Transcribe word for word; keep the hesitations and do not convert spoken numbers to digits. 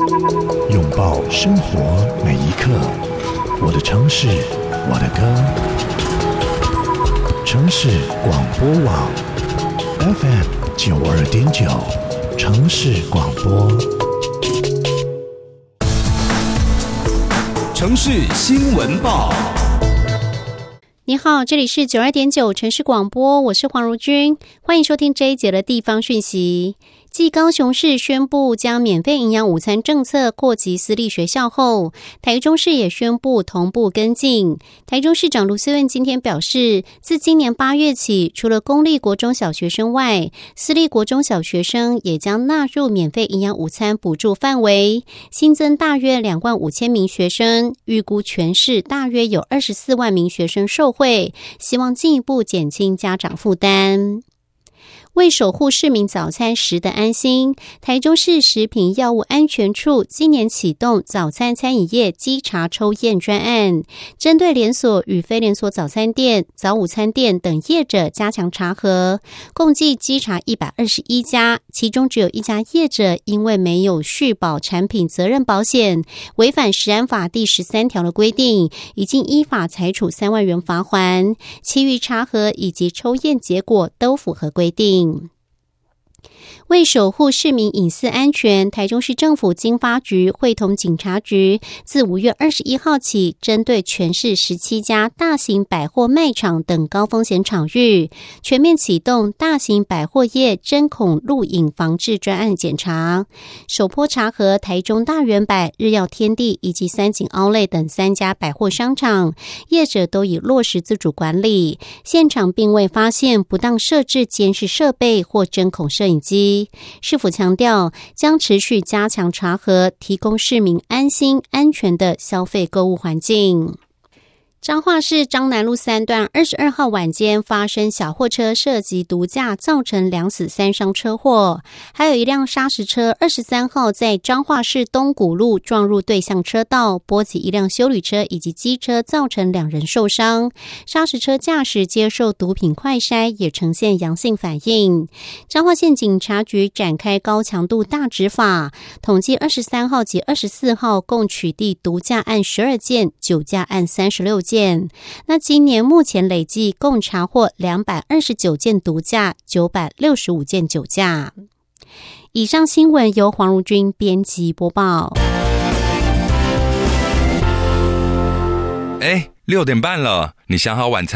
拥抱生活每一刻。我的城市，我的歌。城市广播网 F M 九二点九，城市广播。 城市新闻报。 你好，这里是九二点九城市广播，我是黄如君，欢迎收听这一节的地方讯息。继高雄市宣布将免费营养午餐政策扩及私立学校后，台中市也宣布同步跟进。台中市长卢秀燕今天表示，自今年八月起，除了公立国中小学生外，私立国中小学生也将纳入免费营养午餐补助范围，新增大约两万五千名学生，预估全市大约有二十四万名学生受惠，希望进一步减轻家长负担。为守护市民早餐食的安心，台中市食品药物安全处今年启动早餐餐饮业稽查抽验专案，针对连锁与非连锁早餐店、早午餐店等业者加强查核，共计稽查一百二十一家，其中只有一家业者因为没有续保产品责任保险，违反食安法第十三条的规定，已经依法裁处三万元罚锾，其余查核以及抽验结果都符合规定。为守护市民隐私安全，台中市政府经发局会同警察局自五月二十一号起，针对全市十七家大型百货卖场等高风险场域，全面启动大型百货业针孔录影防治专案检查。首波查核台中大圆百、日耀天地以及三井奥莱等三家百货商场，业者都已落实自主管理，现场并未发现不当设置监视设备或针孔摄影机。市府强调，将持续加强查核，提供市民安心安全的消费购物环境。彰化市彰南路三段二十二号晚间发生小货车涉及毒驾，造成两死三伤车祸，还有一辆砂石车二十三号在彰化市东谷路撞入对向车道，波及一辆休旅车以及机车，造成两人受伤。砂石车驾驶接受毒品快筛，也呈现阳性反应。彰化县警察局展开高强度大执法，统计二十三号及二十四号共取缔毒驾案十二件，酒驾案三十六件。那今年目前累计共查获两百二十九件毒驾，九百六十五件酒驾。以上新闻由黄如君编辑播报。 哎，六点半了，你想好晚餐